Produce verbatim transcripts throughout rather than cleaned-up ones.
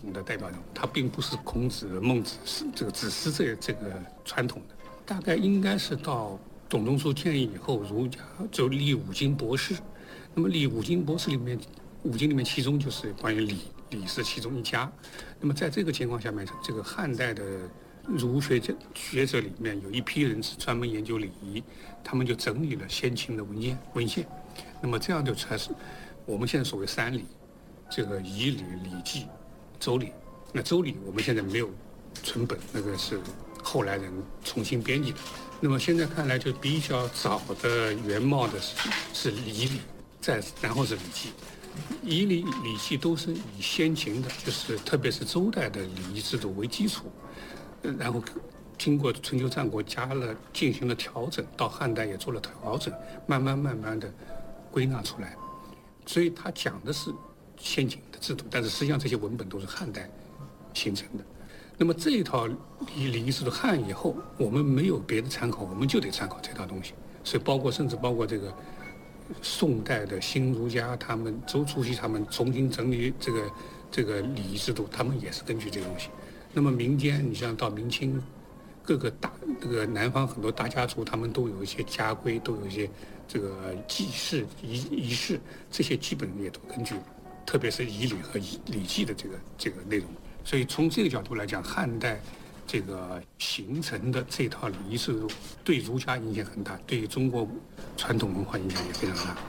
统的代表人物，他并不是孔子、孟子是这个子思这这个传统的，大概应该是到董仲舒建议以后，儒家就立五经博士。那么立五经博士里面，五经里面其中就是关于礼，礼是其中一家。那么在这个情况下面，这个汉代的儒学者学者里面有一批人是专门研究礼仪，他们就整理了先秦的文献文献。那么这样就才是我们现在所谓三礼。这个仪礼、礼记、周礼，那周礼我们现在没有存本，那个是后来人重新编辑的。那么现在看来，就比较早的原貌的是是仪礼，再然后是礼记。仪礼、礼记都是以先秦的，就是特别是周代的礼仪制度为基础，然后经过春秋战国加了进行了调整，到汉代也做了调整，慢慢慢慢的归纳出来。所以他讲的是先秦的制度，但是实际上这些文本都是汉代形成的。那么这一套礼礼仪制度汉以后，我们没有别的参考，我们就得参考这套东西。所以包括甚至包括这个宋代的新儒家，他们周初期他们重新整理这个这个礼仪制度，他们也是根据这个东西。那么民间，你像到明清，各个大这个南方很多大家族，他们都有一些家规，都有一些这个祭祀仪仪式，这些基本也都根据。特别是仪礼和礼记的这个这个内容，所以从这个角度来讲，汉代这个形成的这套礼仪制度对儒家影响很大，对于中国传统文化影响也非常大。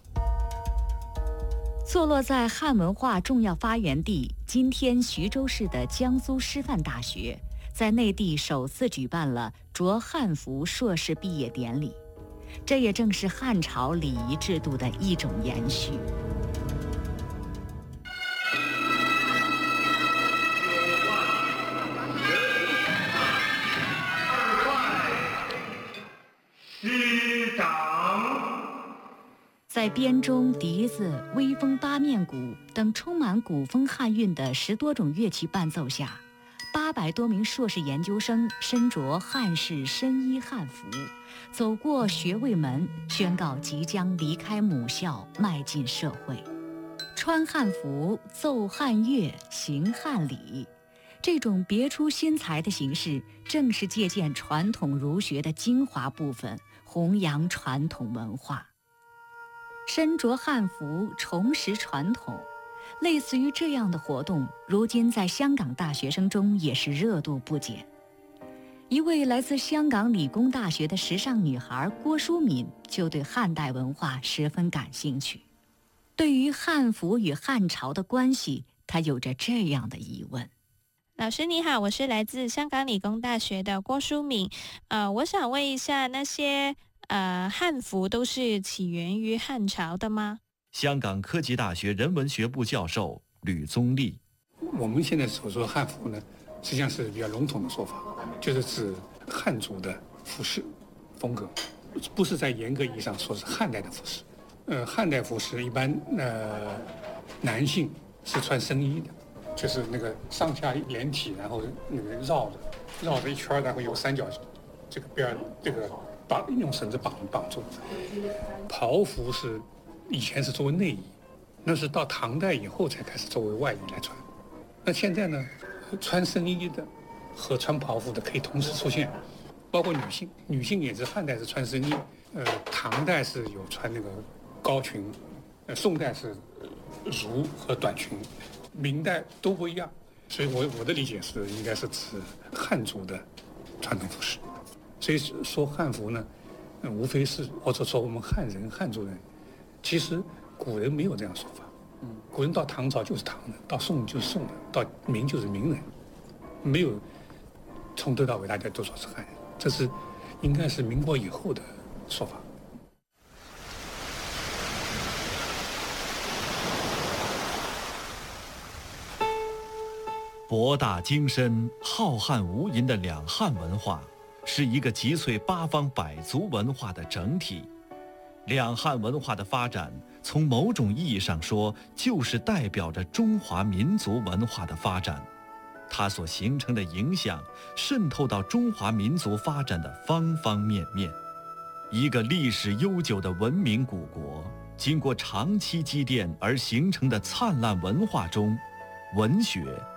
坐落在汉文化重要发源地今天徐州市的江苏师范大学，在内地首次举办了着汉服硕士毕业典礼，这也正是汉朝礼仪制度的一种延续。 师长， 在编钟、笛子、微风八面鼓等充满古风汉韵的十多种乐器伴奏下，八百多名硕士研究生身着汉式深衣汉服，走过学位门，宣告即将离开母校，迈进社会。穿汉服、奏汉乐、行汉礼，这种别出心裁的形式，正是借鉴传统儒学的精华部分，弘扬传统文化。身着汉服，重拾传统，类似于这样的活动，如今在香港大学生中也是热度不减。一位来自香港理工大学的时尚女孩郭淑敏就对汉代文化十分感兴趣。对于汉服与汉朝的关系，她有着这样的疑问。 老师你好，我是来自香港理工大学的郭淑敏。呃，我想问一下，那些呃汉服都是起源于汉朝的吗？ 香港科技大学人文学部教授吕宗立。 我们现在所说的汉服呢，实际上是比较笼统的说法，就是指汉族的服饰风格，不是在严格意义上说是汉代的服饰。呃，汉代服饰一般呃男性是穿僧衣的。就是那个上下连体，然后那个绕着绕着一圈，然后有三角这个边这个绑用绳子绑绑住。袍服是以前是作为内衣，那是到唐代以后才开始作为外衣来穿。那现在呢，穿僧衣的和穿袍服的可以同时出现，包括女性，女性也是汉代是穿僧衣，呃，唐代是有穿那个高裙，呃，宋代是襦和短裙。明代都不一样，所以我我的理解是，应该是指汉族的传统服饰。所以说汉服呢，呃、无非是或者说我们汉人汉族人，其实古人没有这样说法。嗯，古人到唐朝就是唐人，到宋就是宋人，到明就是明人，没有从头到尾大家都说是汉人，这是应该是民国以后的说法。 博大精深、浩瀚无垠的两汉文化，是一个集萃八方百族文化的整体。两汉文化的发展，从某种意义上说，就是代表着中华民族文化的发展。它所形成的影响，渗透到中华民族发展的方方面面。一个历史悠久的文明古国，经过长期积淀而形成的灿烂文化中，文学